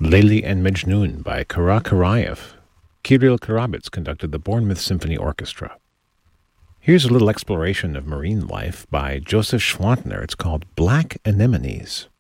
Lely and Mejnun by Kara Karayev. Kirill Karabits conducted the Bournemouth Symphony Orchestra. Here's a little exploration of marine life by Joseph Schwantner. It's called Black Anemones.